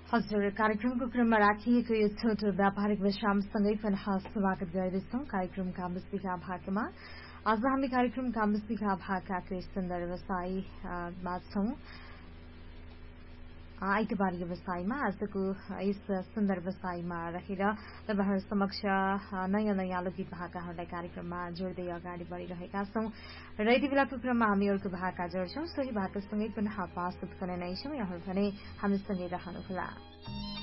हजुर, कार्यक्रमको क्रममा राखिएको यो छोटो व्यापारिक विश्रामसँगै पुनः स्वागत गर्दैछौं कार्यक्रमका मुस्बिका भागमा। आज हामी कार्यक्रमका मुस्बिका भागका कृषि सुन्दर व्यवसायमा छौं। आइतबार व्यवसायमा आजको यस सुन्दर व्यवसायमा रहेर तपाईहरु समक्ष नयाँ नयाँ लोकगीत भाकाहरूलाई कार्यक्रममा जोड्दै अगाडि बढ़िरहेका छौं र यति बेलाको क्रममा हामी अर्को भाका जोड्छौं। सोही भाकासँगै पुनः प्रस्तुत गर्ने नै छौं। यहाँहरु भने हामीसँगै रहनुहोला।